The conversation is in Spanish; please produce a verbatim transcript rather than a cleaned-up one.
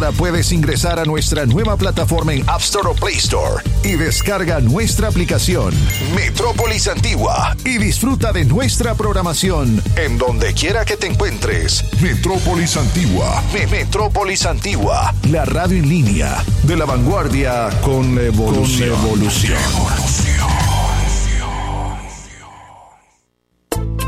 Ahora puedes ingresar a nuestra nueva plataforma en App Store o Play Store y descarga nuestra aplicación Metrópolis Antigua y disfruta de nuestra programación en donde quiera que te encuentres. Metrópolis Antigua. Metrópolis Antigua, la radio en línea de la vanguardia con la evolución. Con la evolución.